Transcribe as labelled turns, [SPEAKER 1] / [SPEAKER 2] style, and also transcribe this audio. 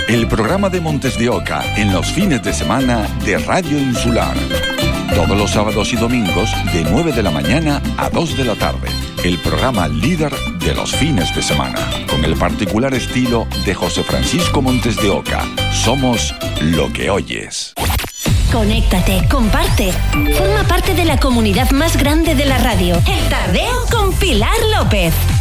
[SPEAKER 1] el programa de Montes de Oca en los fines de semana de Radio Insular. Todos los sábados y domingos de 9 de la mañana a 2 de la tarde. El programa líder de los fines de semana. Con el particular estilo de José Francisco Montes de Oca. Somos lo que oyes.
[SPEAKER 2] Conéctate, comparte. Forma parte de la comunidad más grande de la radio. El Tardeo con Pilar López.